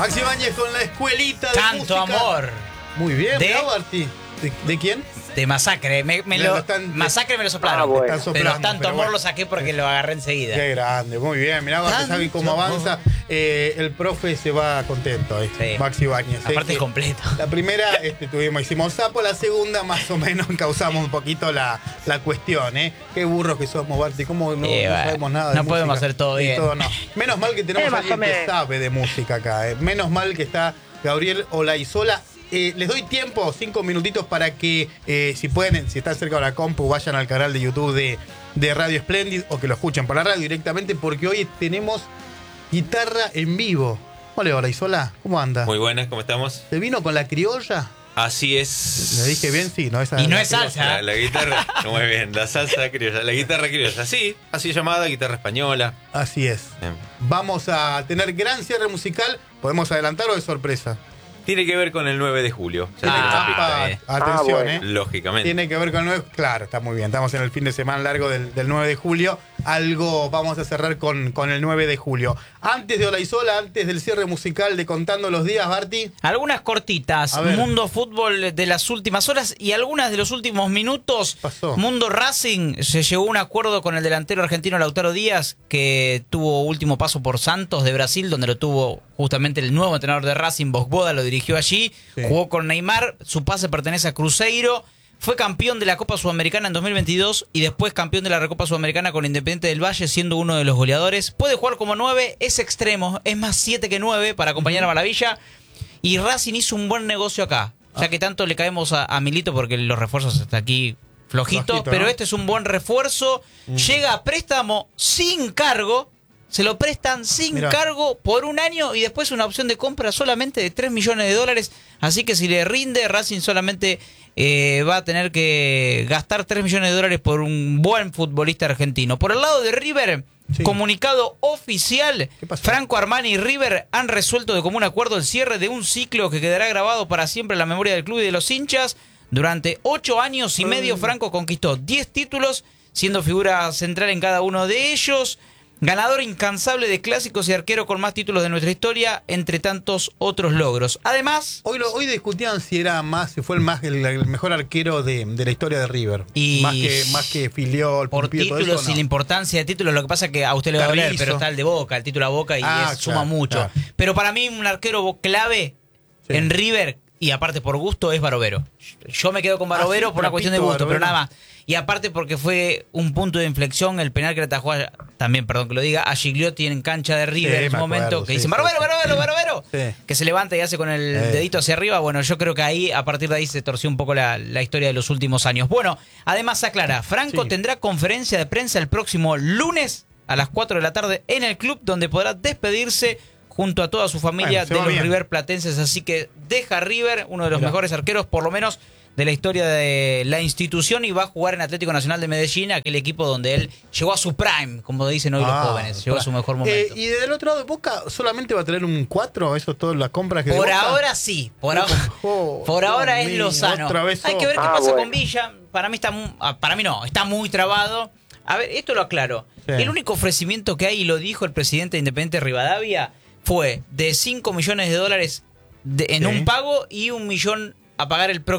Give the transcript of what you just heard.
Maxi Ibáñez con la escuelita de Tanto música. amor. Muy bien, ¿De? bravo, Arti. ¿De quién? De Masacre. Masacre me lo soplaron. bueno. Están soplando, Pero tanto pero amor bueno. lo saqué porque lo agarré enseguida. Qué grande, muy bien. Mirá, Barte, saben cómo avanza. El profe se va contento, Sí. Maxi Ibáñez. Aparte es completo. La primera hicimos sapo, la segunda más o menos causamos un poquito la cuestión, ¿eh? Qué burros que somos, Barty, cómo no sabemos nada de no música. podemos hacer todo Y bien. todo no. Menos mal que tenemos a más alguien o que menos. sabe de música acá, ¿eh? Menos mal que está Gabriel Olaizola. Les doy tiempo, 5 minutitos para que, si pueden, si están cerca de la compu, vayan al canal de YouTube de Radio Splendid o que lo escuchen por la radio directamente, porque hoy tenemos guitarra en vivo. Hola, Olaizola, ¿cómo anda? Muy buenas, ¿cómo estamos? ¿Te vino con la criolla? Así es. ¿Le dije bien? Sí, no, esa Y no la es criolla. salsa. La guitarra, muy bien, la salsa criolla, la guitarra criolla, sí, así llamada, guitarra española. Así es. Bien. Vamos a tener gran cierre musical. ¿Podemos adelantar o de sorpresa? Tiene que ver con el 9 de julio. Ya Ah, tiene una Ah, pista, atención, bueno. lógicamente. Tiene que ver con el 9. Claro, está muy bien. Estamos en el fin de semana largo del 9 de julio. Algo vamos a cerrar con el 9 de julio. Antes de Olaizola, antes del cierre musical de Contando los Días, Barty. Algunas cortitas. A ver. Mundo Fútbol de las últimas horas y algunas de los últimos minutos. Pasó. Mundo Racing se llegó a un acuerdo con el delantero argentino Lautaro Díaz, que tuvo último paso por Santos de Brasil, donde lo tuvo justamente el nuevo entrenador de Racing, Boda, lo dirigió allí. Sí. Jugó con Neymar, su pase pertenece a Cruzeiro. Fue campeón de la Copa Sudamericana en 2022 y después campeón de la Recopa Sudamericana con Independiente del Valle, siendo uno de los goleadores. Puede jugar como 9, es extremo, es más 7 que 9 para acompañar a Maravilla. Y Racing hizo un buen negocio acá, ya que tanto le caemos a Milito porque los refuerzos hasta aquí flojitos, Flojito, pero ¿no? este es un buen refuerzo. Llega a préstamo sin cargo. Se lo prestan sin Mirá. cargo por un año y después una opción de compra solamente de 3 millones de dólares. Así que si le rinde, Racing solamente va a tener que gastar 3 millones de dólares por un buen futbolista argentino. Por el lado de River, Sí. comunicado oficial, ¿Qué pasó? Franco Armani y River han resuelto de común acuerdo el cierre de un ciclo que quedará grabado para siempre en la memoria del club y de los hinchas. Durante 8 años y medio, Franco conquistó 10 títulos, siendo figura central en cada uno de ellos. Ganador incansable de clásicos y arquero con más títulos de nuestra historia, entre tantos otros logros. Además, Hoy discutían si fue el mejor arquero de la historia de River. Y más que Filiol, por Pumpido, todo títulos eso, y la importancia de títulos, lo que pasa es que a usted le va a doler, Carrizo. pero está el de Boca, el título a Boca y suma claro, mucho. claro. Pero para mí un arquero clave Sí. en River, y aparte por gusto, es Barovero. Yo me quedo con Barovero sí, por una cuestión de Trapito, gusto, pero Barovero. nada más. Y aparte porque fue un punto de inflexión, el penal que le atajó, también, perdón que lo diga, a Gigliotti en cancha de River Sí, en ese me momento, acuerdo, que sí, dicen, sí, Barovero, sí. Barovero, Barovero, Sí. que se levanta y hace con el dedito hacia arriba. Bueno, yo creo que ahí, a partir de ahí, se torció un poco la historia de los últimos años. Bueno, además aclara, Franco Sí. tendrá conferencia de prensa el próximo lunes a las 4 de la tarde en el club, donde podrá despedirse junto a toda su familia Bueno, se de va los bien. River platenses. Así que deja River, uno de los Mirá. mejores arqueros, por lo menos de la historia de la institución, y va a jugar en Atlético Nacional de Medellín, aquel equipo donde él llegó a su prime, como dicen hoy los jóvenes, llegó a su mejor momento. Y del otro lado de Boca, ¿solamente va a tener un 4? ¿Eso es todas las compras que Por de Boca? ahora sí, por Oh, ahora Dios es mío, Lozano. otra vez Hay que ver qué Ah, pasa bueno. con Villa. Para mí está muy trabado. A ver, esto lo aclaro. Sí. El único ofrecimiento que hay, y lo dijo el presidente de Independiente Rivadavia, fue de 5 millones de dólares en Sí. un pago y 1 millón a pagar el próximo